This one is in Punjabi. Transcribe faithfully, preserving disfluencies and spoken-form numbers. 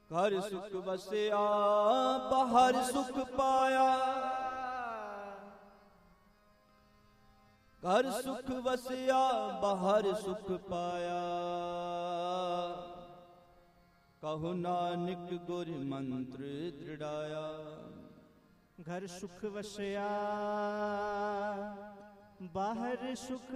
ਘਰ ਸੁਖ ਵਸਿਆ ਬਾਹਰ ਸੁਖ ਪਾਇਆ। ਘਰ ਸੁਖ ਵਸਿਆ ਬਾਹਰ ਸੁਖ ਪਾਇਆ। ਕਹੋ ਨਾਨਕ ਗੁਰ ਮੰਤਰ ਦ੍ਰਿੜਾਇਆ। ਘਰ ਸੁਖ ਵਸਿਆ ਬਾਹਰ ਸੁਖ